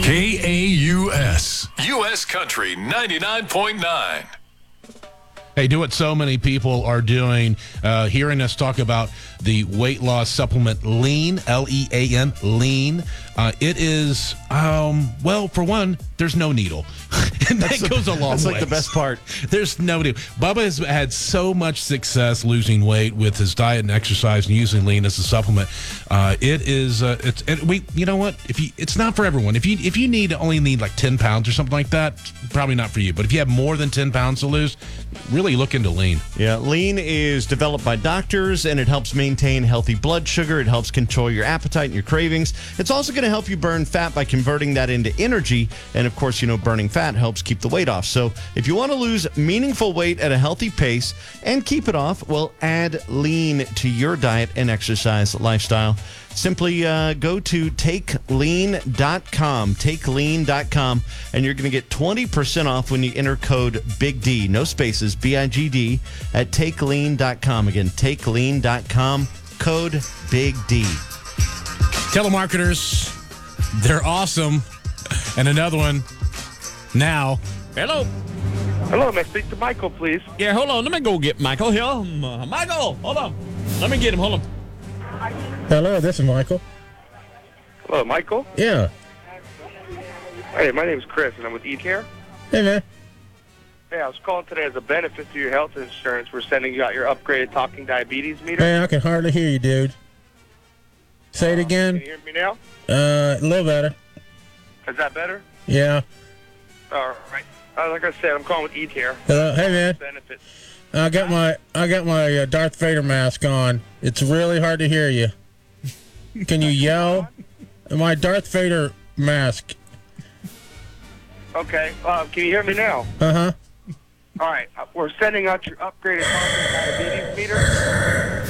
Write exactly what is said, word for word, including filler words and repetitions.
K A U S, U S Country ninety-nine point nine. Hey, do what so many people are doing, uh, hearing us talk about the weight loss supplement Lean, L E A N, Lean. Uh, it is, um, well, for one, there's no needle. And that That's goes a long way. That's like the best part. There's no needle. Bubba has had so much success losing weight with his diet and exercise and using Lean as a supplement. Uh, it is, uh, it's, it, we, you know what? If you, it's not for everyone. If you, if you need only need like ten pounds or something like that, probably not for you. But if you have more than ten pounds to lose, really look into Lean. Yeah, Lean is developed by doctors, and it helps maintain healthy blood sugar. It helps control your appetite and your cravings. It's also going to help you burn fat by converting that into energy. And, of course, you know, burning fat helps keep the weight off. So if you want to lose meaningful weight at a healthy pace and keep it off, well, add Lean to your diet and exercise lifestyle. Simply uh, go to take lean dot com, take lean dot com, and you're going to get twenty percent off when you enter code Big D, no spaces, B I G D, at take lean dot com. Again, take lean dot com, code Big D. Telemarketers, they're awesome. And another one now. Hello. Hello, may I speak to Michael, please? Yeah, hold on. Let me go get Michael here. Um, uh, Michael, hold on. Let me get him. Hold on. Hello, this is Michael. Hello, Michael? Yeah. Hey, my name's Chris, and I'm with eCare. Hey, man. Hey, I was calling today as a benefit to your health insurance. We're sending you out your upgraded talking diabetes meter. Man, I can hardly hear you, dude. Say it Uh, again. Can you hear me now? Uh, a little better. Is that better? Yeah. All right. Uh, like I said, I'm calling with eCare. Hello. Hey, man. Benefits. I got my I got my uh, Darth Vader mask on. It's really hard to hear you. Can you yell? My Darth Vader mask. Okay. Uh, can you hear me now? Uh huh. All right. Uh, we're sending out your upgraded talking diabetes meter.